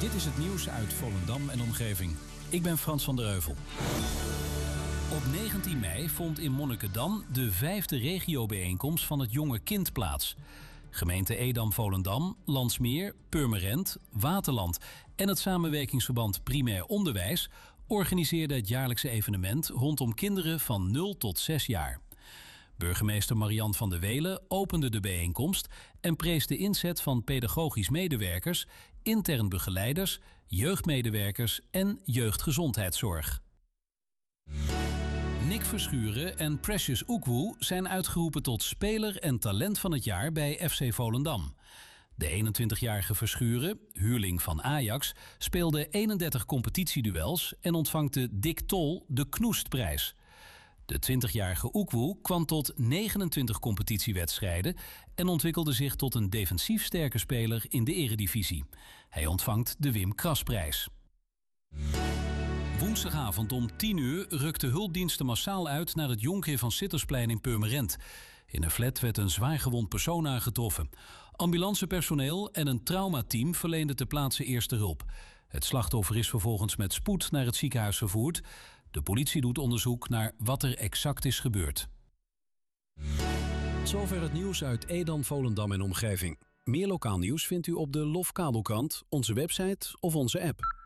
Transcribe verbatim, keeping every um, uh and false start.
Dit is het nieuws uit Volendam en omgeving. Ik ben Frans van der Heuvel. Op negentien mei vond in Monnikendam de vijfde regiobijeenkomst van het Jonge Kind plaats. Gemeente Edam-Volendam, Landsmeer, Purmerend, Waterland en het samenwerkingsverband Primair Onderwijs organiseerden het jaarlijkse evenement rondom kinderen van nul tot zes jaar. Burgemeester Marian van der Welen opende de bijeenkomst en prees de inzet van pedagogisch medewerkers, intern begeleiders, jeugdmedewerkers en jeugdgezondheidszorg. Nick Verschuren en Precious Oekwoe zijn uitgeroepen tot speler en talent van het jaar bij F C Volendam. De eenentwintigjarige Verschuren, huurling van Ajax, speelde eenendertig competitieduels en ontvangt de Dick Tol de Knoestprijs. De twintigjarige Oekwoe kwam tot negenentwintig competitiewedstrijden en ontwikkelde zich tot een defensief sterke speler in de eredivisie. Hij ontvangt de Wim Krasprijs. Woensdagavond om tien uur rukten hulpdiensten massaal uit naar het Jonkheer van Sittersplein in Purmerend. In een flat werd een zwaargewond persoon aangetroffen. Ambulancepersoneel en een traumateam verleenden ter plaatse eerste hulp. Het slachtoffer is vervolgens met spoed naar het ziekenhuis vervoerd. De politie doet onderzoek naar wat er exact is gebeurd. Zover het nieuws uit Edam, Volendam en omgeving. Meer lokaal nieuws vindt u op de Lof Kabelkrant, onze website of onze app.